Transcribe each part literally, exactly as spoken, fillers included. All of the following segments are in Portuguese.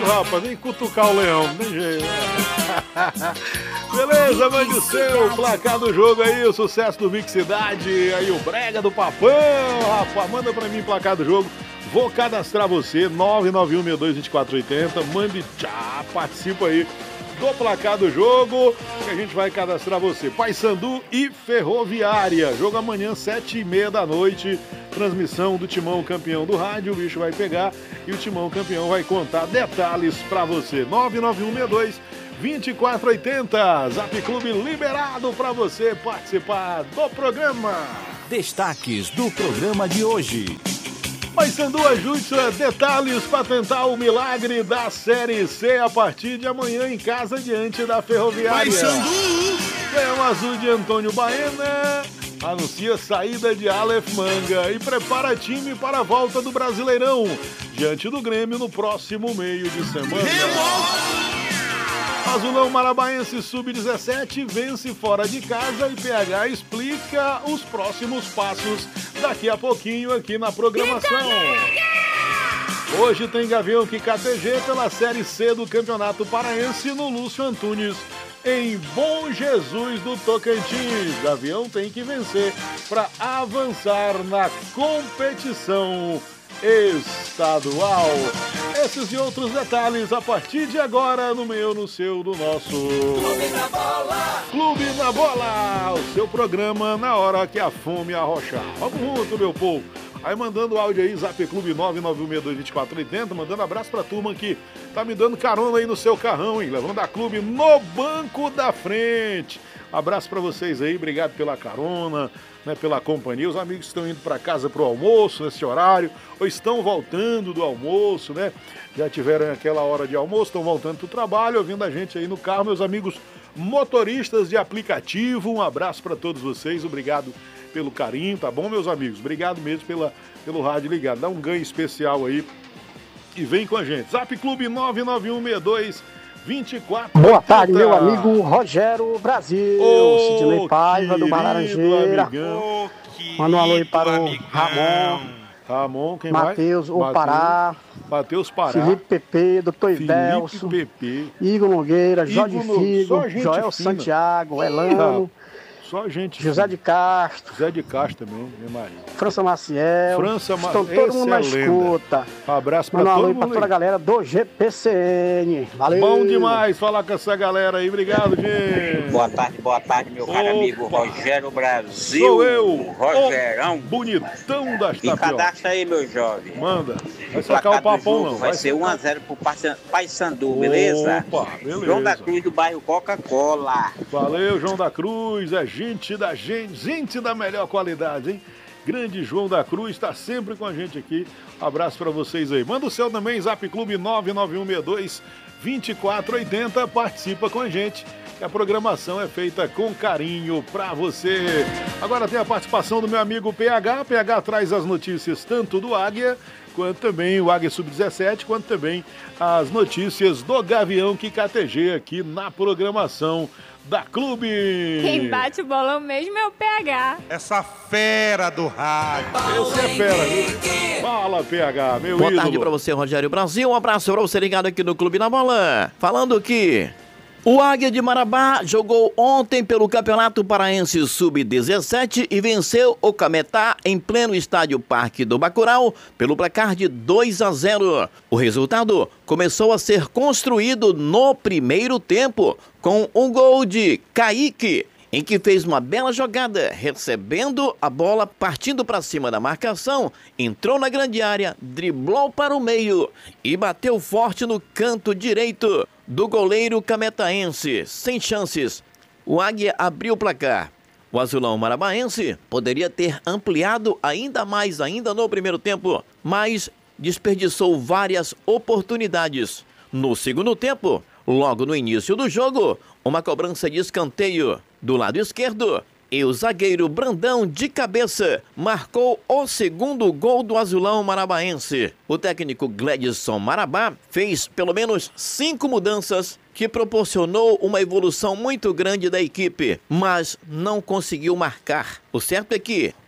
rapaz, tem que cutucar o leão, não tem jeito. Beleza, mande o seu placar do jogo aí, o sucesso do Mix Cidade, aí o brega do Papão, rapaz, manda pra mim placar do jogo. Vou cadastrar você, nove nove um seis dois dois quatro oito zero, mande já, participa aí do placar do jogo, que a gente vai cadastrar você. Paysandu e Ferroviária, jogo amanhã, sete e meia da noite, transmissão do Timão campeão do rádio, o bicho vai pegar e o Timão campeão vai contar detalhes pra você. nove nove um seis dois dois quatro oito zero, Zap Clube liberado pra você participar do programa. Destaques do programa de hoje. Paysandu ajude detalhes para tentar o milagre da Série C a partir de amanhã em casa diante da Ferroviária. Paysandu! Leão Azul de Antônio Baena anuncia saída de Aleph Manga e prepara time para a volta do Brasileirão diante do Grêmio no próximo meio de semana. Azulão Marabaense sub dezessete vence fora de casa e P H explica os próximos passos daqui a pouquinho aqui na programação. Hoje tem Gavião que K T G pela Série C do Campeonato Paraense no Lúcio Antunes, em Bom Jesus do Tocantins. Gavião tem que vencer para avançar na competição estadual. Esses e outros detalhes a partir de agora no meu, no seu, no nosso Clube na Bola. Clube na Bola, o seu programa na hora que a fome arrochar. Vamos junto, meu povo. Aí mandando áudio aí, Zap Clube nove nove um seis dois dois quatro oito zero, mandando abraço pra turma que tá me dando carona aí no seu carrão, hein? Levando a Clube no banco da frente. Abraço pra vocês aí, obrigado pela carona, né, pela companhia. Os amigos que estão indo para casa pro almoço nesse horário, ou estão voltando do almoço, né? Já tiveram aquela hora de almoço, estão voltando pro trabalho, ouvindo a gente aí no carro. Meus amigos motoristas de aplicativo, um abraço para todos vocês, obrigado pelo carinho, tá bom, meus amigos? Obrigado mesmo pela, pelo rádio ligado. Dá um ganho especial aí e vem com a gente. Zap Clube nove nove um seis dois dois quatro. Boa tarde, meu amigo Rogério Brasil, oh, Sidney Paiva do Balaranjeira. Oh, manda um alô aí para o Ramon. Ramon, quem Mateus, vai? o Pará. Matheus Pará. Felipe Pepe, doutor Ivelso. Pepe. Igor Nogueira, Jorge Igor, Figo, Joel fina. Santiago, Elano. Ah. Só gente. José fina. de Castro. José de Castro também, minha Maria. França Maciel. França Maciel. Estão todo mundo na escuta. Um abraço pra Manda todo um alô mundo. pra toda a galera do G P C N. Valeu. Bom demais falar com essa galera aí. Obrigado, gente. Boa tarde, boa tarde, meu caro amigo Rogério Brasil. Sou eu. Rogerão. Bonitão das E cadastra aí, meu jovem. Manda. Vai sacar o papão, não. Vai, vai ser um a zero pro Paysandu, beleza? Opa, beleza. João da Cruz do bairro Coca-Cola. Valeu, João da Cruz. É gente da gente. Gente da melhor qualidade, hein? Grande João da Cruz está sempre com a gente aqui. Abraço para vocês aí. Manda o seu também, Zap Clube nove nove um seis dois dois quatro oito zero. Participa com a gente. Que a programação é feita com carinho para você. Agora tem a participação do meu amigo P H. P H traz as notícias tanto do Águia, quanto também o Águia sub dezessete, quanto também as notícias do Gavião que K T G aqui na programação da Clube. Quem bate o bolão mesmo é o P H. Essa fera do rádio. Esse é fera, viu? Fala, P H, meu Boa ídolo. tarde pra você, Rogério Brasil. Um abraço pra você ligado aqui no Clube na Bola. Falando que o Águia de Marabá jogou ontem pelo Campeonato Paraense sub dezessete e venceu o Cametá em pleno estádio Parque do Bacurau pelo placar de dois a zero. O resultado começou a ser construído no primeiro tempo com um gol de Kaique, em que fez uma bela jogada, recebendo a bola, partindo para cima da marcação, entrou na grande área, driblou para o meio e bateu forte no canto direito do goleiro cametaense, sem chances. O Águia abriu o placar. O Azulão Marabaense poderia ter ampliado ainda mais ainda no primeiro tempo, mas desperdiçou várias oportunidades. No segundo tempo, logo no início do jogo, uma cobrança de escanteio do lado esquerdo e o zagueiro Brandão de cabeça marcou o segundo gol do Azulão Marabaense. O técnico Gledson Marabá fez pelo menos cinco mudanças que proporcionou uma evolução muito grande da equipe, mas não conseguiu marcar. O certo é que o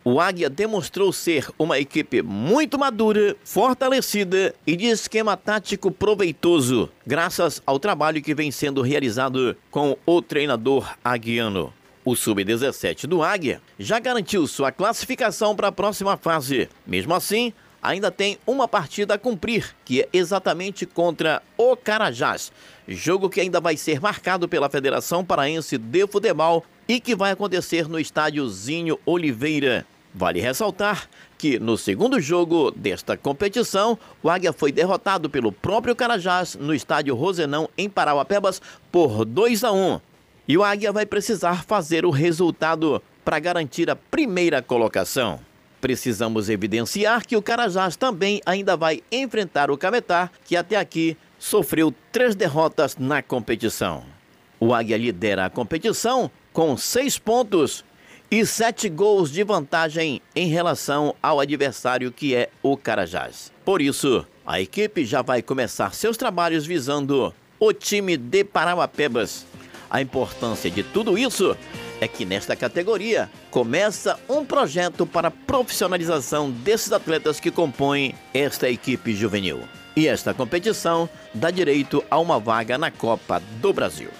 o Águia demonstrou ser uma equipe muito madura, fortalecida e de esquema tático proveitoso, graças ao trabalho que vem sendo realizado com o treinador aguiano. O sub dezessete do Águia já garantiu sua classificação para a próxima fase. Mesmo assim, ainda tem uma partida a cumprir, que é exatamente contra o Carajás, jogo que ainda vai ser marcado pela Federação Paraense de Futebol e que vai acontecer no estádio Zinho Oliveira. Vale ressaltar que no segundo jogo desta competição, o Águia foi derrotado pelo próprio Carajás no estádio Rosenão, em Parauapebas, por dois a um. E o Águia vai precisar fazer o resultado para garantir a primeira colocação. Precisamos evidenciar que o Carajás também ainda vai enfrentar o Cametá, que até aqui sofreu três derrotas na competição. O Águia lidera a competição com seis pontos e sete gols de vantagem em relação ao adversário, que é o Carajás. Por isso, a equipe já vai começar seus trabalhos visando o time de Parauapebas. A importância de tudo isso é que nesta categoria começa um projeto para a profissionalização desses atletas que compõem esta equipe juvenil. E esta competição dá direito a uma vaga na Copa do Brasil.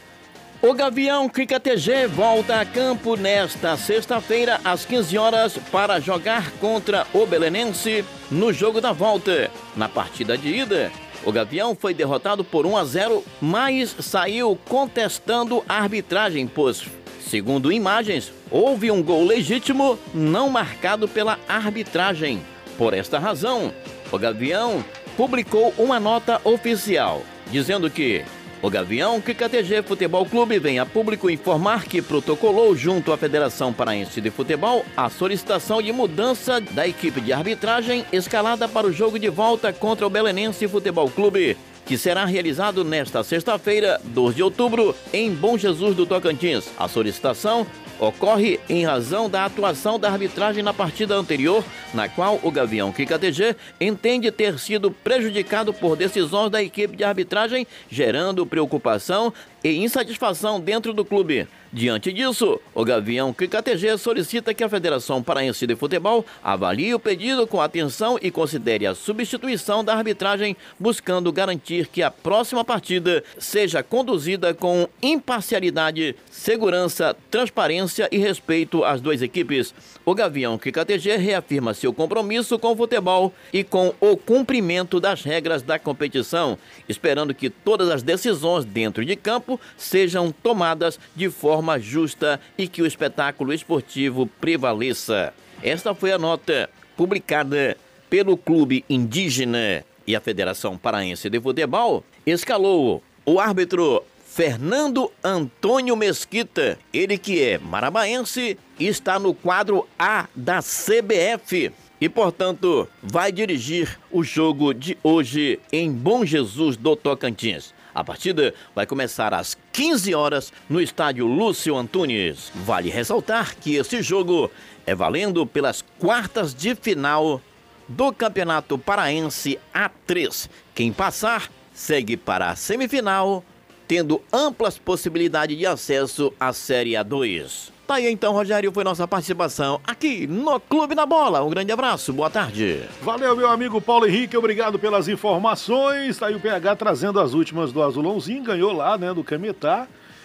O Gavião Cricket G volta a campo nesta sexta-feira às quinze horas para jogar contra o Belenense no jogo da volta. Na partida de ida, o Gavião foi derrotado por um a zero, mas saiu contestando a arbitragem, pois, segundo imagens, houve um gol legítimo não marcado pela arbitragem. Por esta razão, o Gavião publicou uma nota oficial, dizendo que o Gavião Cricket G Futebol Clube vem a público informar que protocolou junto à Federação Paraense de Futebol a solicitação de mudança da equipe de arbitragem escalada para o jogo de volta contra o Belenense Futebol Clube, que será realizado nesta sexta-feira, dois de outubro, em Bom Jesus do Tocantins. A solicitação ocorre em razão da atuação da arbitragem na partida anterior, na qual o Gavião Cricket G entende ter sido prejudicado por decisões da equipe de arbitragem, gerando preocupação e insatisfação dentro do clube. Diante disso, o Gavião Cricket G solicita que a Federação Paraense de Futebol avalie o pedido com atenção e considere a substituição da arbitragem, buscando garantir que a próxima partida seja conduzida com imparcialidade, segurança, transparência e respeito às duas equipes. O Gavião Cricket G reafirma seu compromisso com o futebol e com o cumprimento das regras da competição, esperando que todas as decisões dentro de campo sejam tomadas de forma justa e que o espetáculo esportivo prevaleça. Esta foi a nota publicada pelo Clube Indígena, e a Federação Paraense de Futebol escalou o árbitro Fernando Antônio Mesquita, ele que é marabaense e está no quadro A da C B F e, portanto, vai dirigir o jogo de hoje em Bom Jesus do Tocantins. A partida vai começar às quinze horas no estádio Lúcio Antunes. Vale ressaltar que esse jogo é valendo pelas quartas de final do Campeonato Paraense A três. Quem passar segue para a semifinal, tendo amplas possibilidades de acesso à Série A dois. Tá aí então, Rogério, foi nossa participação aqui no Clube na Bola. Um grande abraço, boa tarde. Valeu, meu amigo Paulo Henrique, obrigado pelas informações. Tá aí o P H trazendo as últimas do Azulãozinho, ganhou lá, né, do Cametá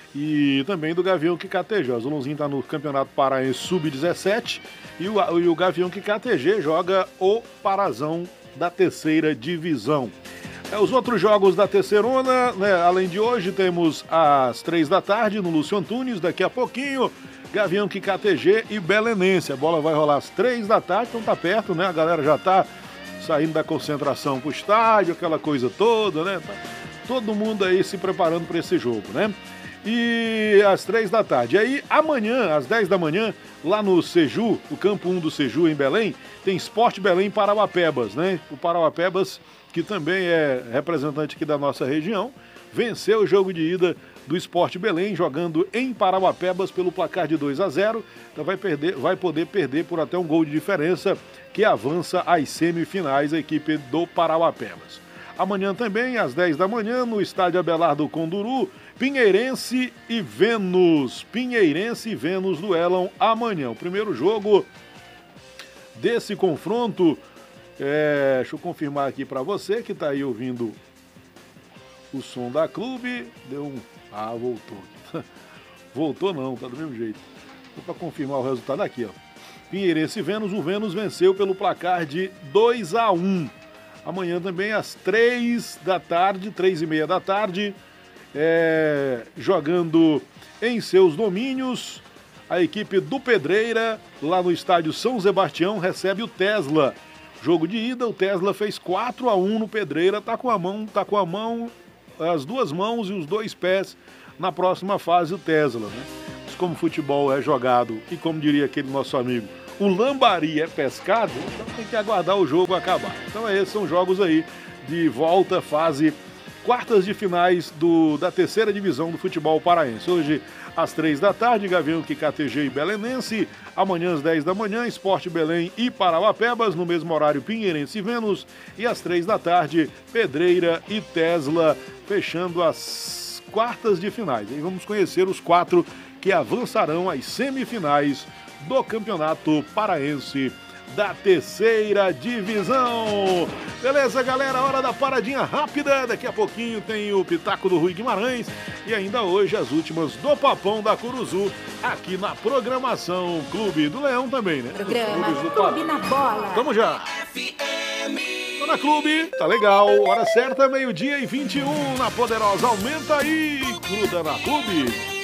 e também do Gavião Cricket G. O Azulãozinho tá no Campeonato Paraense sub dezessete e o, e o Gavião Cricket G joga o Parazão da terceira divisão. É, os outros jogos da terceirona, né, além de hoje, temos às três da tarde no Lúcio Antunes, daqui a pouquinho, Gavião Cricket G e Belenense. A bola vai rolar às três da tarde, então tá perto, né? A galera já tá saindo da concentração pro estádio, aquela coisa toda, né? Tá todo mundo aí se preparando para esse jogo, né? E às três da tarde. Aí amanhã, às dez da manhã, lá no Seju, o campo um do Seju em Belém, tem Sport Belém Parauapebas, né? O Parauapebas, que também é representante aqui da nossa região, venceu o jogo de ida do Sport Belém, jogando em Parauapebas pelo placar de dois a zero. Então vai, perder, vai poder perder por até um gol de diferença, que avança às semifinais a equipe do Parauapebas. Amanhã também, às dez da manhã, no estádio Abelardo Conduru, Pinheirense e Vênus. Pinheirense e Vênus duelam amanhã. O primeiro jogo desse confronto. É, deixa eu confirmar aqui para você que está aí ouvindo o som da Clube. Deu um... Ah, voltou. Voltou não, tá do mesmo jeito. Só para confirmar o resultado aqui, ó. Pinheirense e Vênus, o Vênus venceu pelo placar de dois a um. Amanhã também às três da tarde, três e meia da tarde, é, jogando em seus domínios, a equipe do Pedreira, lá no estádio São Sebastião, recebe o Tesla. Jogo de ida, o Tesla fez quatro a um no Pedreira, tá com a mão, tá com a mão, as duas mãos e os dois pés na próxima fase o Tesla, né? Mas como futebol é jogado e como diria aquele nosso amigo, o lambari é pescado, então tem que aguardar o jogo acabar. Então esses são jogos aí de volta, fase, quartas de finais do, da terceira divisão do futebol paraense. Hoje, às três da tarde, Gavião que K T G e Belenense. Amanhã, às dez da manhã, Sport Belém e Parauapebas. No mesmo horário, Pinheirense e Vênus. E às três da tarde, Pedreira e Tesla, fechando as quartas de finais. E vamos conhecer os quatro que avançarão às semifinais do Campeonato Paraense da terceira divisão. Beleza, galera? Hora da paradinha rápida. Daqui a pouquinho tem o Pitaco do Rui Guimarães e ainda hoje as últimas do Papão da Curuzu aqui na programação Clube do Leão também, né? Programa Clube na Bola. Vamos já. Tô na Clube, tá legal. Hora certa, meio-dia e vinte e um na Poderosa. Aumenta aí, gruda na Clube.